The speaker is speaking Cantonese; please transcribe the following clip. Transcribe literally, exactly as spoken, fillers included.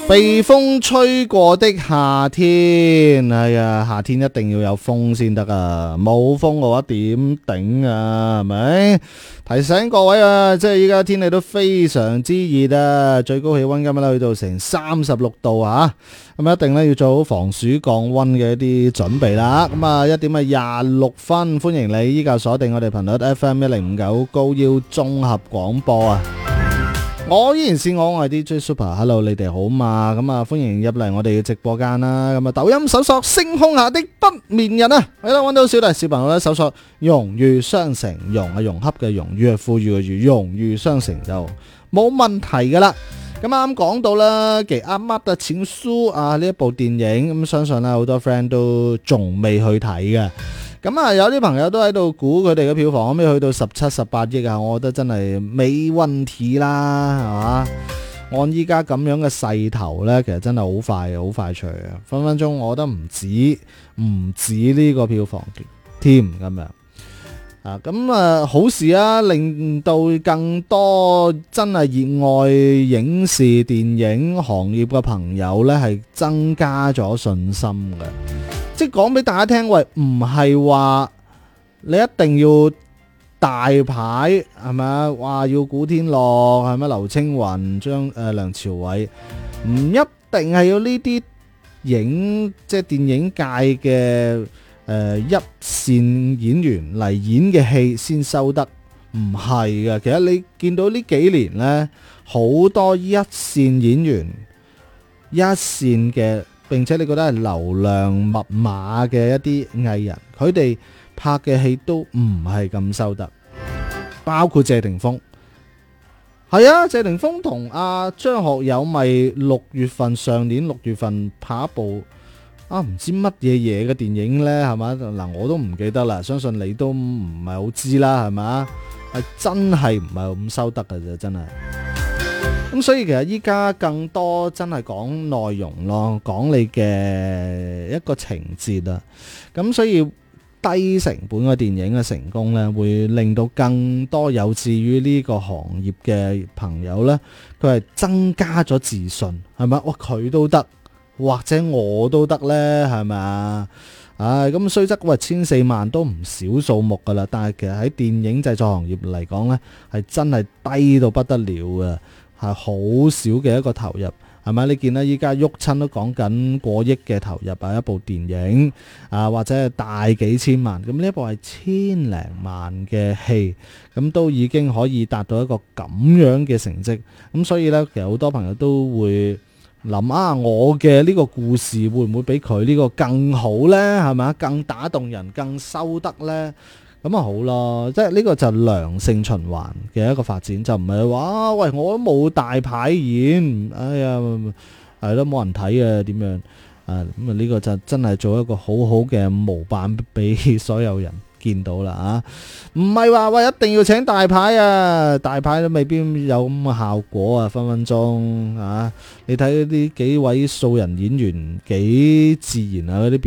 被風吹過的夏天，哎呀，夏天一定要有風先得啊！冇風嘅話點頂啊？係咪？提醒各位啊，即係依家天氣都非常之熱啊，最高氣溫今日咧去到成三十六度啊！咁一定咧要做好防暑降溫嘅一啲準備啦。咁啊，一點係廿六分，歡迎你依家鎖定我哋頻率 F M 一零五九高腰綜合廣播啊！我依然是我，我係 D J Super。Hello， 你哋好嘛？咁啊，歡迎入嚟我哋嘅直播間啦。咁啊，抖音搜索星空下的不眠人啊，喺度揾到小弟小朋友咧，搜索融裕商城，融係融洽嘅融，裕係富裕嘅裕，融裕商城就冇問題噶啦。咁啱講到啦，給阿媽的情書啊呢一部電影，咁相信咧好多 friend 都仲未去睇嘅。咁啊，有啲朋友都喺度估佢哋嘅票房可唔可以去到十七、十八億啊？我覺得真係沒問題啦，係嘛？按依家咁樣嘅勢頭呢，其實真係好快，好快脆啊！分分鐘，我覺得唔止唔止呢個票房添咁樣啊！咁啊，好事啊，令到更多真係熱愛影視電影行業嘅朋友呢，係增加咗信心嘅。即係講俾大家聽，喂，唔係話你一定要大牌係咪？話要古天樂係咪？劉青雲、張誒梁朝偉，唔一定係要呢啲影即係電影界嘅誒、呃、一線演員嚟演嘅戲先收得，唔係嘅。其實你見到呢幾年呢，好多一線演員、一線嘅。並且你覺得係流量密碼嘅一啲藝人，佢哋拍嘅戲都唔係咁收得，包括謝霆鋒。係啊，謝霆鋒同阿張學友咪六月份上年六月份拍一部啊唔知乜嘢嘢嘅電影呢？係嘛？嗱，我都唔記得啦，相信你都唔係好知啦，係嘛？係真係唔係咁收得㗎啫，真係。咁所以其實依家更多真係講內容咯，講你嘅一個情節啦。咁所以低成本嘅電影嘅成功呢，會令到更多有志於呢個行業嘅朋友呢，佢係增加咗自信，係咪？哇，佢都得，或者我都得呢，係咪啊？唉，咁雖則喂千四萬都唔少數目噶啦，但係其實喺電影製作行業嚟講呢，係真係低到不得了嘅。係好少嘅一個投入，係咪？你見啦，依家喐親都講緊過億嘅投入啊，一部電影啊，或者係大幾千萬，咁呢一部係千零萬嘅戲，咁都已經可以達到一個咁樣嘅成績。咁所以呢，其實好多朋友都會諗啊，我嘅呢個故事會唔會比佢呢個更好呢？係咪？更打動人，更收得呢？咁啊好咯，即係呢個就良性循環嘅一個發展，就唔係話喂我都冇大牌演，哎呀係咯冇人睇啊點樣啊，咁啊呢個就真係做一個好好嘅模板俾所有人見到啦啊，唔係話喂一定要請大牌啊，大牌都未必有咁嘅效果啊，分分鐘啊，你睇啲幾位素人演員幾自然啊嗰啲。